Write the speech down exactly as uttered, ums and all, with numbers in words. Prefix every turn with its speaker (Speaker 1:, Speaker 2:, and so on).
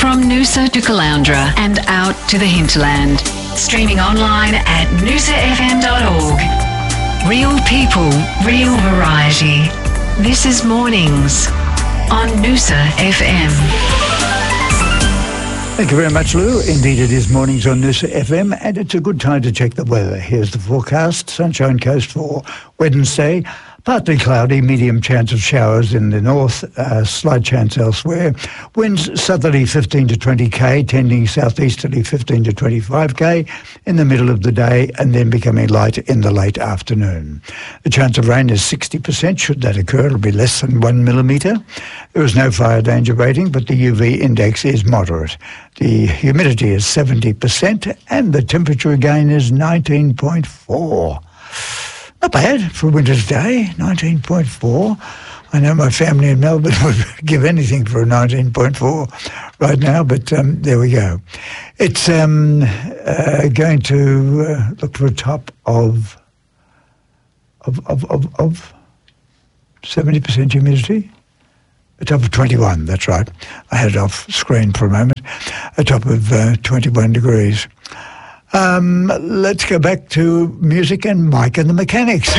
Speaker 1: From Noosa to Caloundra and out to the hinterland. Streaming online at noosa f m dot org. Real people, real variety. This is Mornings on Noosa F M.
Speaker 2: Thank you very much, Lou. Indeed, it is Mornings on Noosa F M, and it's a good time to check the weather. Here's the forecast. Sunshine Coast for Wednesday. Partly cloudy, medium chance of showers in the north, uh, slight chance elsewhere. Winds southerly fifteen to twenty k, tending southeasterly fifteen to twenty-five k in the middle of the day, and then becoming light in the late afternoon. The chance of rain is sixty percent. Should that occur, it'll be less than one millimetre. There is no fire danger rating, but the U V index is moderate. The humidity is seventy percent, and the temperature again is nineteen point four. Not bad for a winter's day, nineteen point four. I know my family in Melbourne would give anything for a nineteen point four right now, but um, there we go. It's um, uh, going to uh, look for a top of of of of, of seventy percent humidity. A top of twenty-one, that's right. I had it off screen for a moment. A top of uh, twenty-one degrees. Um, let's go back to music and Mike and the Mechanics.